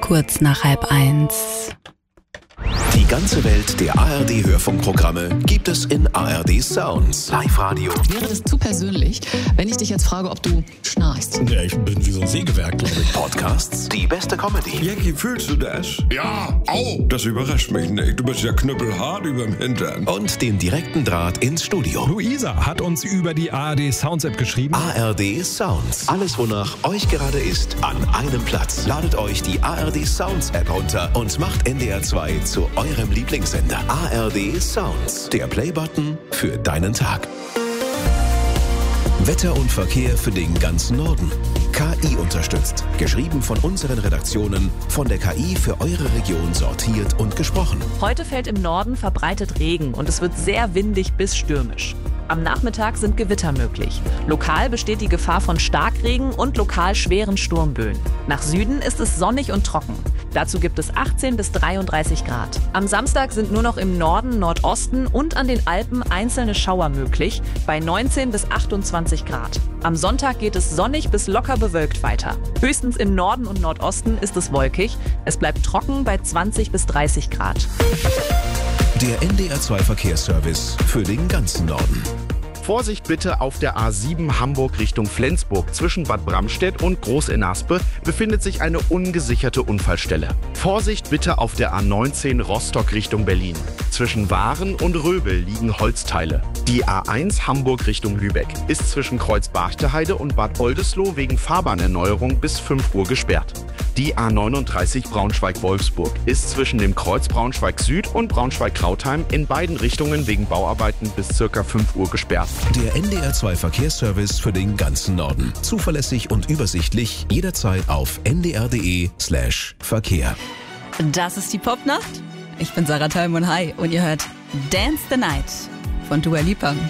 kurz nach 12:30. Die ganze Welt der ARD-Hörfunkprogramme gibt es in ARD Sounds. Live-Radio. Wäre das zu persönlich, wenn ich dich jetzt frage, ob du schnarchst? Ja, ich bin wie so ein Sägewerk, glaube ich. Podcasts, die beste Comedy. Jackie, fühlst du das? Ja, au! Das überrascht mich nicht. Du bist ja knüppelhart überm Hintern. Und den direkten Draht ins Studio. Luisa hat uns über die ARD Sounds App geschrieben. ARD Sounds. Alles, wonach euch gerade ist, an einem Platz. Ladet euch die ARD Sounds App runter und macht NDR 2 zu eurem Lieblingssender. ARD Sounds. Der Playbutton für deinen Tag. Wetter und Verkehr für den ganzen Norden. KI unterstützt. Geschrieben von unseren Redaktionen, von der KI für eure Region sortiert und gesprochen. Heute fällt im Norden verbreitet Regen und es wird sehr windig bis stürmisch. Am Nachmittag sind Gewitter möglich. Lokal besteht die Gefahr von Starkregen und lokal schweren Sturmböen. Nach Süden ist es sonnig und trocken. Dazu gibt es 18 bis 33 Grad. Am Samstag sind nur noch im Norden, Nordosten und an den Alpen einzelne Schauer möglich, bei 19 bis 28 Grad. Am Sonntag geht es sonnig bis locker bewölkt weiter. Höchstens im Norden und Nordosten ist es wolkig. Es bleibt trocken bei 20 bis 30 Grad. Der NDR 2 Verkehrsservice für den ganzen Norden. Vorsicht bitte auf der A7 Hamburg Richtung Flensburg. Zwischen Bad Bramstedt und Groß-Enaspe befindet sich eine ungesicherte Unfallstelle. Vorsicht bitte auf der A19 Rostock Richtung Berlin. Zwischen Waren und Röbel liegen Holzteile. Die A1 Hamburg Richtung Lübeck ist zwischen Kreuz-Barchteheide und Bad Oldesloe wegen Fahrbahnerneuerung bis 5 Uhr gesperrt. Die A39 Braunschweig-Wolfsburg ist zwischen dem Kreuz Braunschweig-Süd und Braunschweig-Krautheim in beiden Richtungen wegen Bauarbeiten bis ca. 5 Uhr gesperrt. Der NDR 2 Verkehrsservice für den ganzen Norden. Zuverlässig und übersichtlich, jederzeit auf ndr.de/Verkehr. Das ist die Popnacht. Ich bin Sarah Thalmann, hi, und ihr hört Dance the Night von Dua Lipa.